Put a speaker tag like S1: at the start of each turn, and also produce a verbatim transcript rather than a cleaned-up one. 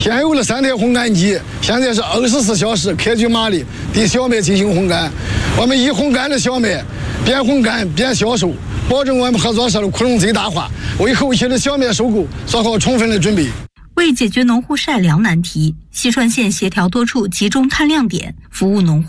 S1: 现有了三台烘干机，现在是二十四小时开具马力对小麦进行烘干。我们以烘干的小麦边烘干边销售，保证我们合作社的库存最大化，为后期的小麦收购做好充分的准备。
S2: 为解决农户晒粮难题，西川县协调多处集中摊亮点，服务农户。